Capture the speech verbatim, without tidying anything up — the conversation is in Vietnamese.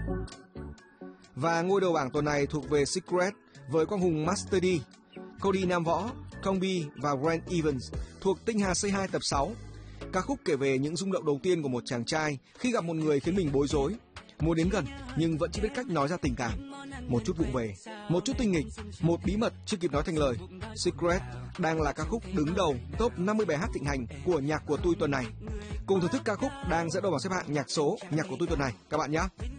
Và ngôi đầu bảng tuần này thuộc về Secret với quang hùng Master D, Cody Nam Võ, Combi và Grant Evans thuộc Tinh Hà Say Hi tập sáu. Ca khúc kể về những rung động đầu tiên của một chàng trai khi gặp một người khiến mình bối rối, muốn đến gần nhưng vẫn chưa biết cách nói ra tình cảm. Một chút vụng về, một chút tinh nghịch, một bí mật chưa kịp nói thành lời. Secret đang là ca khúc đứng đầu top năm mươi bài hát thịnh hành của nhạc của tôi tuần này. Cùng thưởng thức ca khúc đang dẫn đầu bảng xếp hạng nhạc số nhạc của tôi tuần này các bạn nhé.